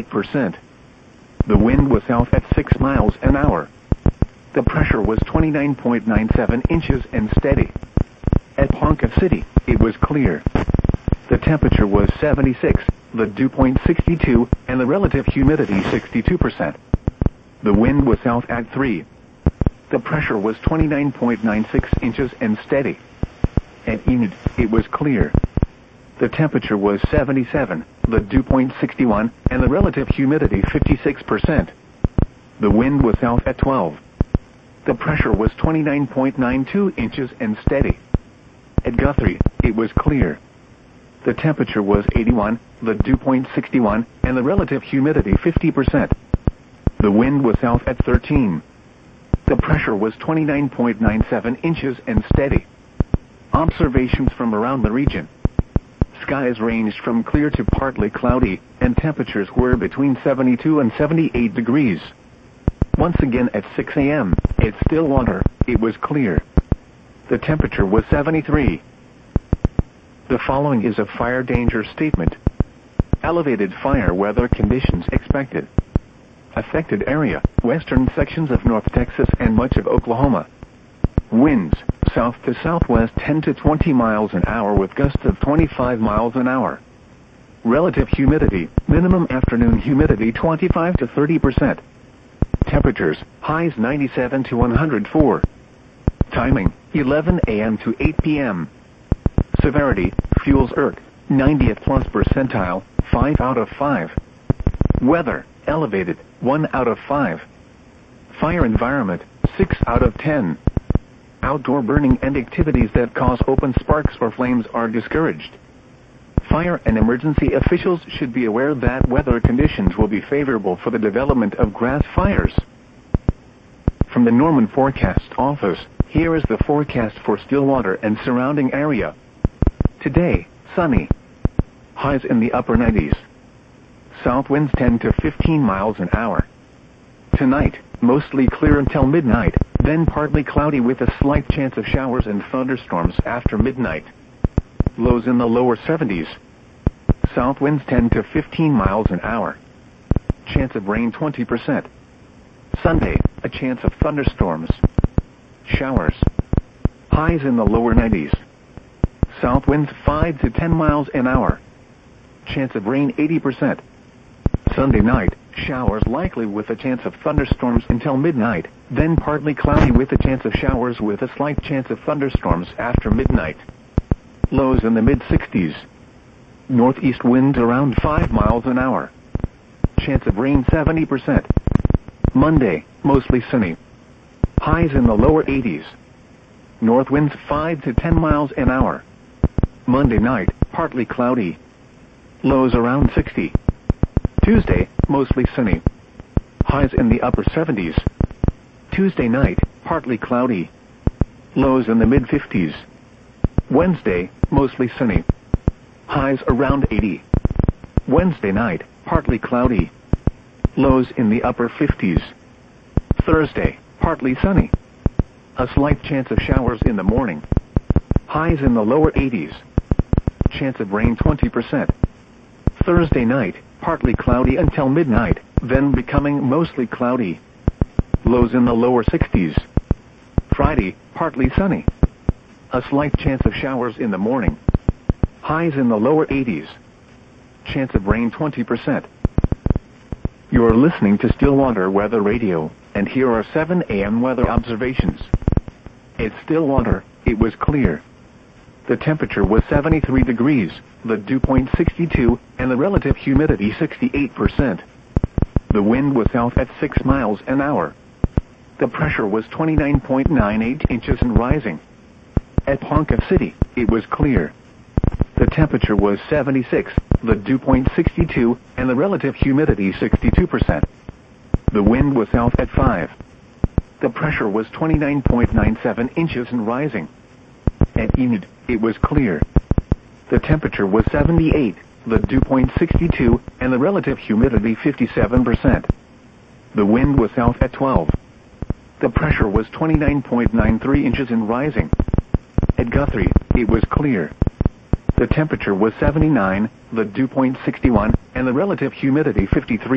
68%. The wind was south at 6 miles an hour. The pressure was 29.97 inches and steady. At Ponca City, it was clear. The temperature was 76, the dew point 62, and the relative humidity 62%. The wind was south at 3. The pressure was 29.96 inches and steady. At Enid, it was clear. The temperature was 77, the dew point 61, and the relative humidity 56%. The wind was south at 12. The pressure was 29.92 inches and steady. At Guthrie, it was clear. The temperature was 81, the dew point 61, and the relative humidity 50%. The wind was south at 13. The pressure was 29.97 inches and steady. Observations from around the region. Skies ranged from clear to partly cloudy, and temperatures were between 72 and 78 degrees. Once again at 6 a.m., at Stillwater, it was clear. The temperature was 73. The following is a fire danger statement. Elevated fire weather conditions expected. Affected area, western sections of North Texas and much of Oklahoma. Winds, south to southwest 10 to 20 miles an hour with gusts of 25 miles an hour. Relative humidity, minimum afternoon humidity 25 to 30%. Temperatures, highs 97 to 104. Timing, 11 a.m. to 8 p.m. Severity, fuels ERC, 90th plus percentile, 5 out of 5. Weather, elevated, 1 out of 5. Fire environment, 6 out of 10. Outdoor burning and activities that cause open sparks or flames are discouraged. Fire and emergency officials should be aware that weather conditions will be favorable for the development of grass fires. From the Norman Forecast Office, here is the forecast for Stillwater and surrounding area. Today, sunny. Highs in the upper 90s. South winds 10 to 15 miles an hour. Tonight, mostly clear until midnight, then partly cloudy with a slight chance of showers and thunderstorms after midnight. Lows in the lower 70s. South winds 10 to 15 miles an hour. Chance of rain 20%. Sunday, a chance of thunderstorms. Showers. Highs in the lower 90s. South winds 5 to 10 miles an hour. Chance of rain 80%. Sunday night, showers likely with a chance of thunderstorms until midnight, then partly cloudy with a chance of showers with a slight chance of thunderstorms after midnight. Lows in the mid-60s. Northeast winds around 5 miles an hour. Chance of rain 70%. Monday, mostly sunny. Highs in the lower 80s. North winds 5 to 10 miles an hour. Monday night, partly cloudy. Lows around 60. Tuesday, mostly sunny. Highs in the upper 70s. Tuesday night, partly cloudy. Lows in the mid-50s. Wednesday, mostly sunny. Highs around 80. Wednesday night, partly cloudy. Lows in the upper 50s. Thursday, partly sunny. A slight chance of showers in the morning. Highs in the lower 80s. Chance of rain 20%. Thursday night, partly cloudy until midnight, then becoming mostly cloudy. Lows in the lower 60s. Friday, partly sunny. A slight chance of showers in the morning. Highs in the lower 80s. Chance of rain 20%. You're listening to Stillwater Weather Radio, and here are 7 a.m. weather observations. At Stillwater, it was clear. The temperature was 73 degrees, the dew point 62, and the relative humidity 68%. The wind was south at 6 miles an hour. The pressure was 29.98 inches and rising. At Ponca City, it was clear. The temperature was 76, the dew point 62, and the relative humidity 62%. The wind was south at 5. The pressure was 29.97 inches and rising. At Enid, it was clear. The temperature was 78, the dew point 62, and the relative humidity 57%. The wind was south at 12. The pressure was 29.93 inches and rising. At Guthrie, it was clear. The temperature was 79, the dew point 61, and the relative humidity 53%.